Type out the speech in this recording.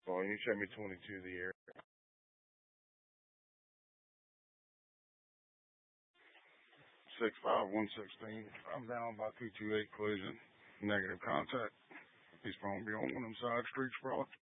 Oh, you sent me 22 the air. 65116. I'm down by 228 collision. Negative contact. He's probably be on one of them side streets, probably.